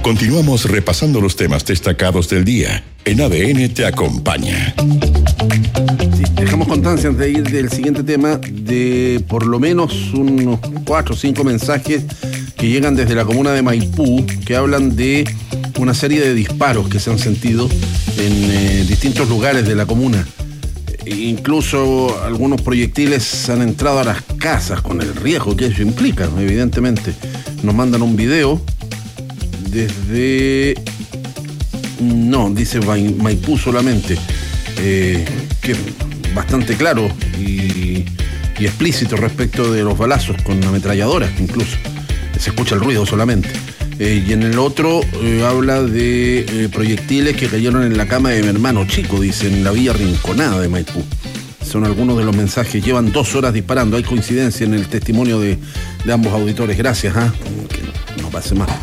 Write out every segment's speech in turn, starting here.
Continuamos repasando los temas destacados del día. En ADN te acompaña. Sí, dejamos constancia antes de ir del siguiente tema de por lo menos unos 4 o 5 mensajes que llegan desde la comuna de Maipú, que hablan de una serie de disparos que se han sentido en distintos lugares de la comuna. Incluso algunos proyectiles han entrado a las casas con el riesgo que eso implica, evidentemente. Nos mandan un video desde... No, dice Maipú solamente, que es bastante claro y explícito respecto de los balazos con ametralladoras, incluso. Se escucha el ruido solamente. Y en el otro habla de proyectiles que cayeron en la cama de mi hermano chico, dice, en la villa Rinconada de Maipú. Son algunos de los mensajes. Llevan 2 horas disparando. Hay coincidencia en el testimonio de ambos auditores. Gracias, que no pase más.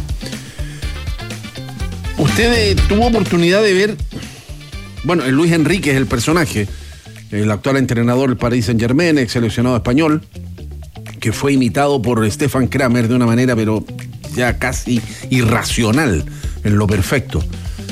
Usted tuvo oportunidad de ver, bueno, el Luis Enrique es el personaje, el actual entrenador del Paris Saint-Germain, ex seleccionado español, que fue imitado por Stefan Kramer de una manera, pero ya casi irracional, en lo perfecto.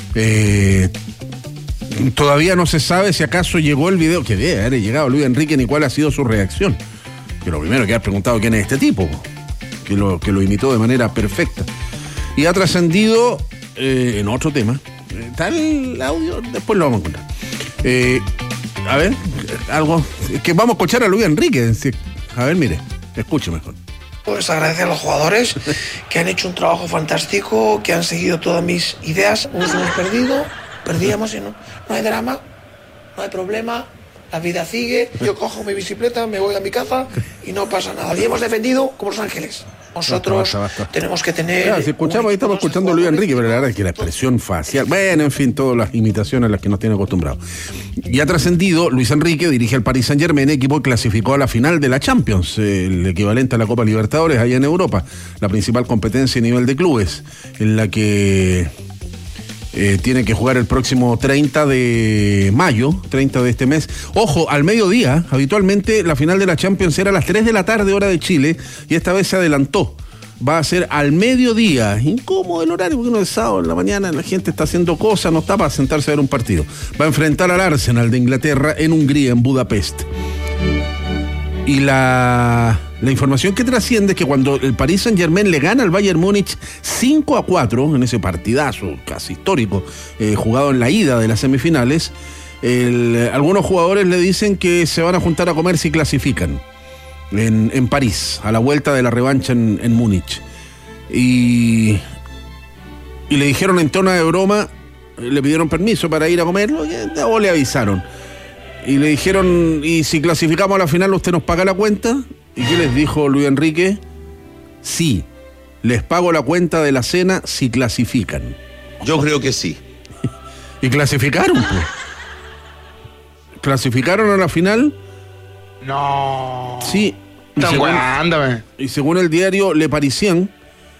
Todavía no se sabe si acaso llegó el video, que debe haber llegado Luis Enrique, ni cuál ha sido su reacción. Que lo primero que ha preguntado quién es este tipo, que lo imitó de manera perfecta. Y ha trascendido en otro tema. Está el audio, después lo vamos a encontrar. A ver, algo que vamos a escuchar a Luis Enrique. A ver, mire, escuche mejor. Pues agradecer a los jugadores que han hecho un trabajo fantástico, que han seguido todas mis ideas. Nos hemos perdido, perdíamos y no hay drama, no hay problema, la vida sigue. Yo cojo mi bicicleta, me voy a mi casa y no pasa nada. Y hemos defendido como los ángeles. Nosotros basta. Tenemos que tener... Claro, si escuchamos, ahí estamos escuchando a Luis Enrique, pero la verdad es que la expresión facial, bueno, en fin, todas las imitaciones a las que nos tiene acostumbrados. Y ha trascendido, Luis Enrique dirige al Paris Saint-Germain, equipo que clasificó a la final de la Champions, el equivalente a la Copa Libertadores allá en Europa, la principal competencia a nivel de clubes, en la que tiene que jugar el próximo 30 de mayo, 30 de este mes. Ojo, al mediodía. Habitualmente la final de la Champions era a las 3 de la tarde, hora de Chile, y esta vez se adelantó. Va a ser al mediodía. Incómodo el horario, porque uno es sábado en la mañana, la gente está haciendo cosas, no está para sentarse a ver un partido. Va a enfrentar al Arsenal de Inglaterra en Hungría, en Budapest. Y la información que trasciende es que cuando el Paris Saint-Germain le gana al Bayern Múnich 5-4, en ese partidazo casi histórico, jugado en la ida de las semifinales, algunos jugadores le dicen que se van a juntar a comer si clasifican en París, a la vuelta de la revancha en Múnich. Y le dijeron en tono de broma, le pidieron permiso para ir a comer, o le avisaron. Y le dijeron, y si clasificamos a la final, ¿usted nos paga la cuenta? ¿Y qué les dijo Luis Enrique? Sí, les pago la cuenta de la cena si clasifican. Yo creo que sí. Y clasificaron, pues. Clasificaron a la final. No. Sí. Ándame. Y según el diario Le Parisien,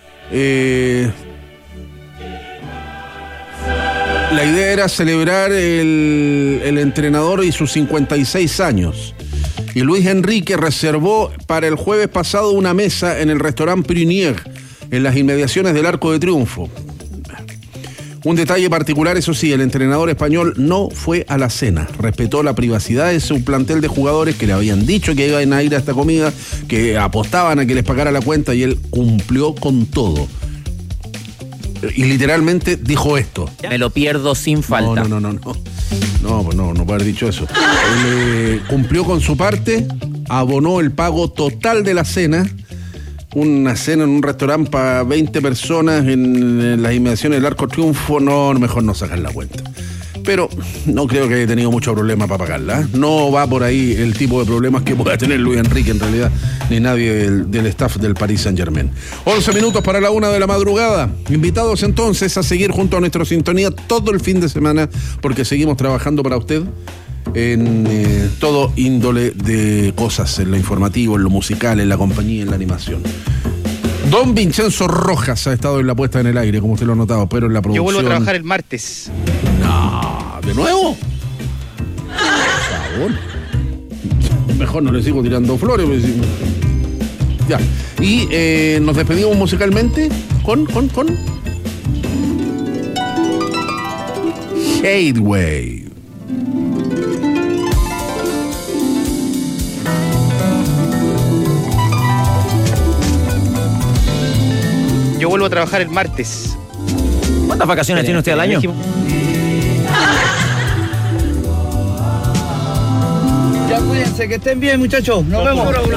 la idea era celebrar el entrenador y sus 56 años. Y Luis Enrique reservó para el jueves pasado una mesa en el restaurante Prunier, en las inmediaciones del Arco de Triunfo. Un detalle particular, eso sí, el entrenador español no fue a la cena. Respetó la privacidad de su plantel de jugadores que le habían dicho que iban a ir a esta comida, que apostaban a que les pagara la cuenta, y él cumplió con todo. Y literalmente dijo esto: me lo pierdo sin falta. No puede haber dicho eso. Él cumplió con su parte, abonó el pago total de la cena. Una cena en un restaurante para 20 personas en las inmediaciones del Arco Triunfo, mejor no sacar la cuenta. Pero no creo que haya tenido mucho problema para pagarla. No va por ahí el tipo de problemas que pueda tener Luis Enrique en realidad, ni nadie del staff del Paris Saint-Germain. 11 minutos para la 1 de la madrugada. Invitados entonces a seguir junto a nuestra sintonía todo el fin de semana, porque seguimos trabajando para usted en todo índole de cosas, en lo informativo, en lo musical, en la compañía, en la animación. Don Vincenzo Rojas ha estado en la puesta en el aire, como usted lo ha notado, pero en la producción... Yo vuelvo a trabajar el martes. No, ¿de nuevo? Por favor. Mejor no le sigo tirando flores. Pues... Ya. Y nos despedimos musicalmente con Hadeway. Yo vuelvo a trabajar el martes. ¿Cuántas vacaciones tiene usted al año? Ya cuídense, que estén bien, muchachos. Nos vemos.